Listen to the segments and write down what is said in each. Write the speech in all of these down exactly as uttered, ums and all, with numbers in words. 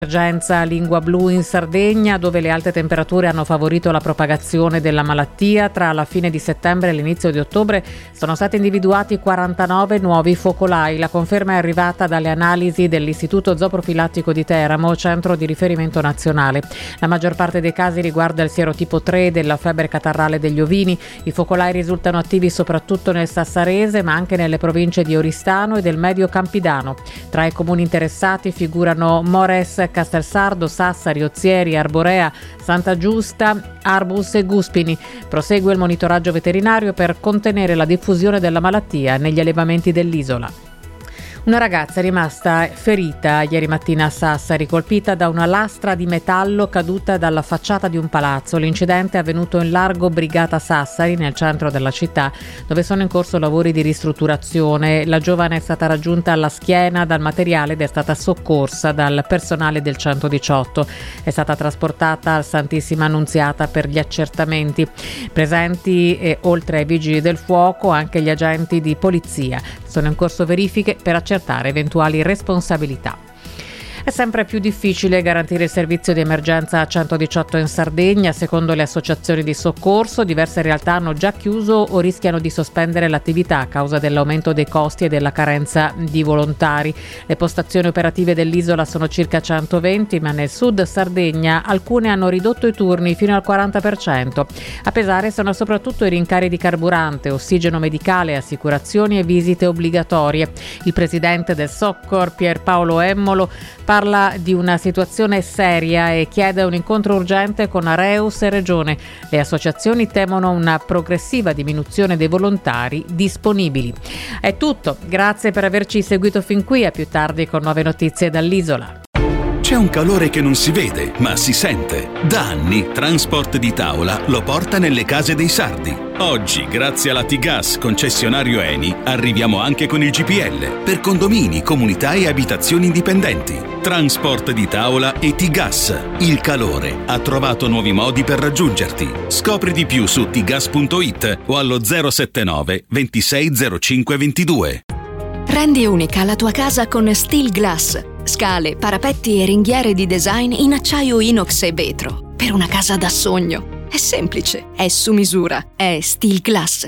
Emergenza lingua blu in Sardegna, dove le alte temperature hanno favorito la propagazione della malattia. Tra la fine di settembre e l'inizio di ottobre sono stati individuati quarantanove nuovi focolai. La conferma è arrivata dalle analisi dell'Istituto Zooprofilattico di Teramo, centro di riferimento nazionale. La maggior parte dei casi riguarda il sierotipo tre della febbre catarrale degli ovini. I focolai risultano attivi soprattutto nel Sassarese, ma anche nelle province di Oristano e del Medio Campidano. Tra i comuni interessati figurano Mores, Castelsardo, Sassari, Ozieri, Arborea, Santa Giusta, Arbus e Guspini. Prosegue il monitoraggio veterinario per contenere la diffusione della malattia negli allevamenti dell'isola. Una ragazza è rimasta ferita ieri mattina a Sassari, colpita da una lastra di metallo caduta dalla facciata di un palazzo. L'incidente è avvenuto in largo Brigata Sassari, nel centro della città, dove sono in corso lavori di ristrutturazione. La giovane è stata raggiunta alla schiena dal materiale ed è stata soccorsa dal personale del centodiciotto. È stata trasportata al Santissima Annunziata per gli accertamenti. Presenti, eh, oltre ai vigili del fuoco, anche gli agenti di polizia. Sono in corso verifiche per accertare eventuali responsabilità. È sempre più difficile garantire il servizio di emergenza centodiciotto in Sardegna. Secondo le associazioni di soccorso, diverse realtà hanno già chiuso o rischiano di sospendere l'attività a causa dell'aumento dei costi e della carenza di volontari. Le postazioni operative dell'isola sono circa centoventi, ma nel sud Sardegna alcune hanno ridotto i turni fino al quaranta per cento. A pesare sono soprattutto i rincari di carburante, ossigeno medicale, assicurazioni e visite obbligatorie. Il presidente del Soccor, Pierpaolo Emmolo, parla di una situazione seria e chiede un incontro urgente con Areus e Regione. Le associazioni temono una progressiva diminuzione dei volontari disponibili. È tutto, grazie per averci seguito fin qui, a più tardi con nuove notizie dall'isola. C'è un calore che non si vede, ma si sente. Da anni Transport di Tavola lo porta nelle case dei sardi. Oggi, grazie alla T-Gas concessionario Eni, arriviamo anche con il G P L per condomini, comunità e abitazioni indipendenti. Transport di Tavola e T-Gas. Il calore ha trovato nuovi modi per raggiungerti. Scopri di più su t gas punto it o allo zero settantanove ventisei zero cinque ventidue. Rendi unica la tua casa con Steel Glass. Scale, parapetti e ringhiere di design in acciaio inox e vetro. Per una casa da sogno. È semplice, è su misura, è Steel Glass.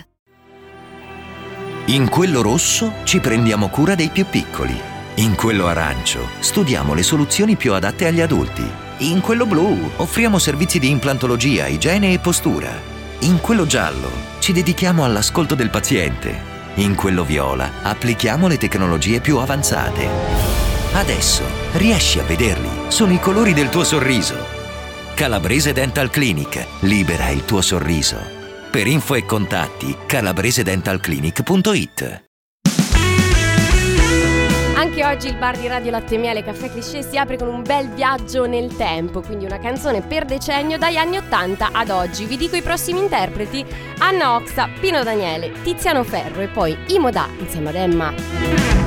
In quello rosso ci prendiamo cura dei più piccoli. In quello arancio studiamo le soluzioni più adatte agli adulti. In quello blu offriamo servizi di implantologia, igiene e postura. In quello giallo ci dedichiamo all'ascolto del paziente. In quello viola applichiamo le tecnologie più avanzate. Adesso riesci a vederli, sono i colori del tuo sorriso. Calabrese Dental Clinic, libera il tuo sorriso. Per info e contatti calabrese dental clinic punto it. Anche oggi il bar di Radio Latte e Miele Caffè Cliché si apre con un bel viaggio nel tempo, quindi una canzone per decennio dagli anni ottanta ad oggi. Vi dico i prossimi interpreti: Anna Oxa, Pino Daniele, Tiziano Ferro e poi Imo Da insieme ad Emma.